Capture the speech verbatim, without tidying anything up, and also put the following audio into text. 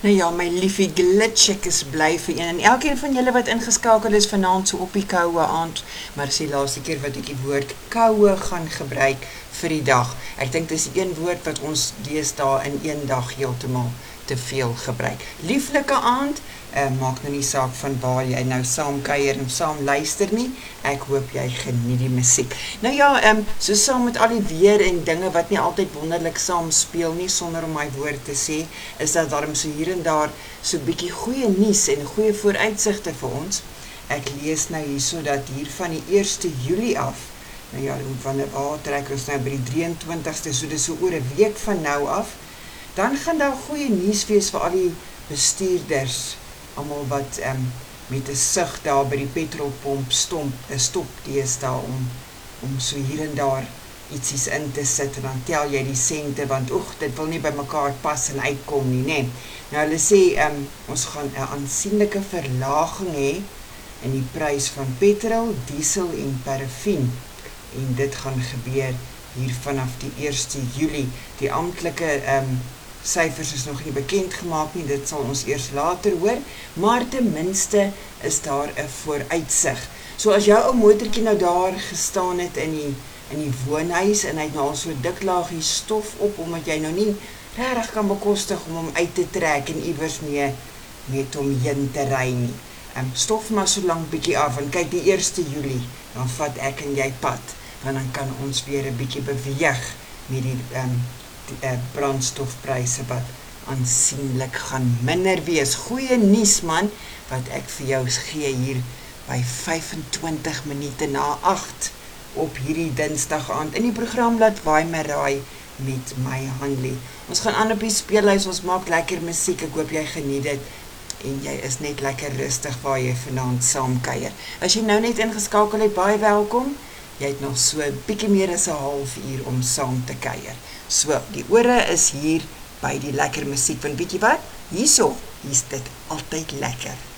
Nou ja, my liefie glitchik is bly vir een, en elkeen van julle wat ingeskakel is vanaand so op die koue aand, maar is die laaste keer wat ek die woord koue gaan gebruik vir die dag. Ek dink dis die een woord wat ons deesdae in een dag heeltemal te veel gebruik. Lieflike aand, uh, maak nou nie saak van waar jy nou saam kuier en saam luister nie, ek hoop jy geniet die musiek. Nou ja, um, so saam met al die weer en dinge wat nie altyd wonderlik saam speel nie, sonder om my woord te sê, is dat daarom so hier en daar so bietjie goeie nuus en goeie vooruitsigte vir ons. Ek lees nou hierso dat hier van die eerste Julie af, nou ja, wanneer waar trek ons nou by die drieëntwintigste, so dis so oor 'n week van nou af, dan gaan daar goeie nuus wees vir al die bestuurders, almal wat um, met 'n sig daar by die petrolpomp stomp, stop deesdae om, om so hier en daar ietsies in te sit, en dan tel jy die sente, want oeg, dit wil nie by mekaar pas en uitkom nie, nee. Nou hulle sê, um, ons gaan 'n aansienlike verlaging hê in die prys van petrol, diesel en parafin, en dit gaan gebeur hier vanaf die eerste Julie. Die amptelike um, syfers is nog nie bekend gemaak nie, dit sal ons eers later hoor, maar ten minste is daar 'n vooruitsig. So as jou ou motortjie nou daar gestaan het in die, in die woonhuis, en hy het nou al so dik laagie stof op, omdat jy nou nie regtig kan bekostig om hom uit te trek en iewers mee met hom heen te ry nie. Um, stof maar so lang bietjie af, en kyk die eerste Julie, dan vat ek en jy pad, want dan kan ons weer 'n bietjie beweeg met die, um, die uh, brandstofpryse wat aansienlik gaan minder wees. Goeie nuus man, wat ek vir jou gee hier by vyfentwintig minute na agt op hierdie dinsdag aand in die program Laat Waai My Raai met my Hanlie. Ons gaan aan op die speelhuis, ons maak lekker musiek, ek hoop jy geniet dit, en jy is net lekker rustig waar jy vanaand saam kuier. As jy nou net ingeskakel het, baie welkom. Jy het nog so bietjie meer as 'n halfuur om saam te kuier. So, die ore is hier by die lekker musiek, want weet jy wat? Hierso, hier's dit altyd lekker.